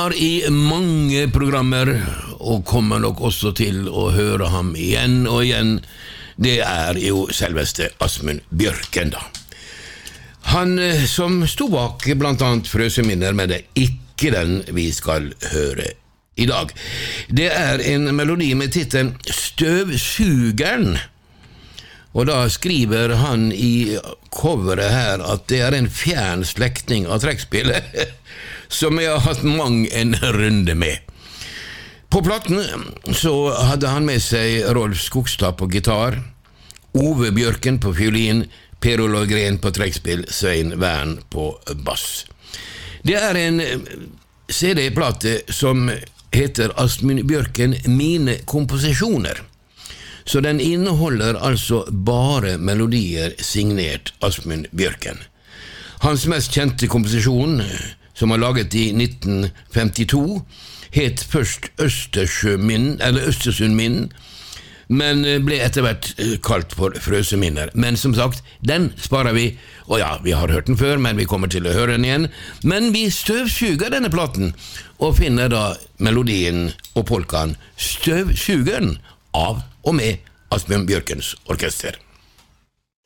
var i mange programmer, og kommer nok også til å høre ham igjen og igjen. Det jo selveste Asmund Bjørken da. Han som sto bak blant annet Frøseminner, men det ikke den vi skal høre i dag. Det en melodi med titelen Støvsugeren. Og da skriver han i coveret her at det en fjern slektning av trekkspillet som jeg har hatt mang en runde med. På platten så hadde han med seg Rolf Skogstad på gitar, Ove Bjørken på fiolin, Per Olav Gren på trekkspill, Svein Vern på bass. Det en CD-plate som heter Asmund Bjørken Mine komposisjoner. Så den inneholder altså bare melodier signert Asmund Bjørken. Hans mest kjente komposisjon, som han laget i 1952, het først Østersund Min, men ble etter hvert kalt for Frøseminner. Men som sagt, den sparer vi, og ja, vi har hørt den før, men vi kommer til å høre den igjen. Men vi støvsuger denne platen, og finner da melodien og polkaen Støvsugeren av og med Asbjørn Bjørkens orkester.